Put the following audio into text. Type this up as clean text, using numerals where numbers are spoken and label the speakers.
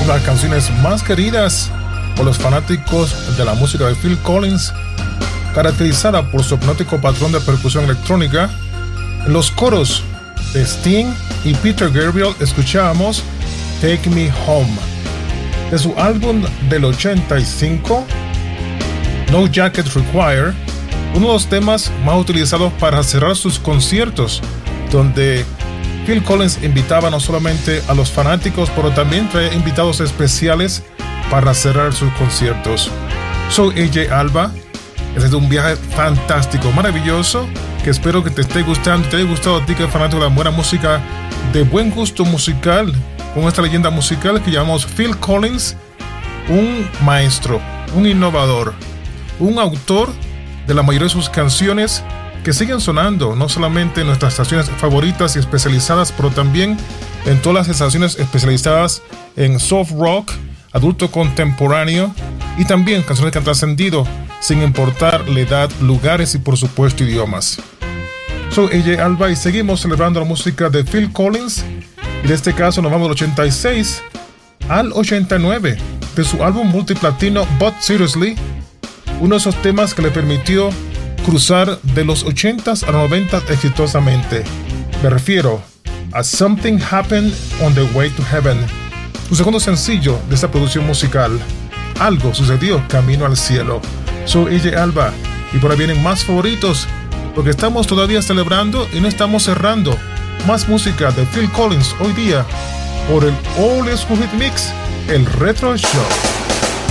Speaker 1: una de las canciones más queridas por los fanáticos de la música de Phil Collins, caracterizada por su hipnótico patrón de percusión electrónica. En los coros de Sting y Peter Gabriel escuchábamos Take Me Home. De su álbum del 85, No Jacket Required, uno de los temas más utilizados para cerrar sus conciertos, donde Phil Collins invitaba no solamente a los fanáticos, pero también traía invitados especiales para cerrar sus conciertos. Soy AJ Alba. Este es un viaje fantástico, maravilloso, que espero que te esté gustando, te haya gustado a ti que eres fanático de la buena música, de buen gusto musical, con esta leyenda musical que llamamos Phil Collins, un maestro, un innovador, un autor de la mayoría de sus canciones que siguen sonando, no solamente en nuestras estaciones favoritas y especializadas, pero también en todas las estaciones especializadas en soft rock, adulto contemporáneo y también canciones que han trascendido sin importar la edad, lugares y por supuesto idiomas. Soy AJ Alba y seguimos celebrando la música de Phil Collins, y en este caso nos vamos del 86 al 89 de su álbum multiplatino But Seriously, uno de esos temas que le permitió cruzar de los 80s a los 90s exitosamente. Me refiero a Something Happened on the Way to Heaven, su segundo sencillo de esta producción musical. Algo sucedió camino al cielo. Soy AJ Alba y por ahí vienen más favoritos, porque estamos todavía celebrando y no estamos cerrando. Más música de Phil Collins hoy día por el All School Hit Mix, el Retro Show.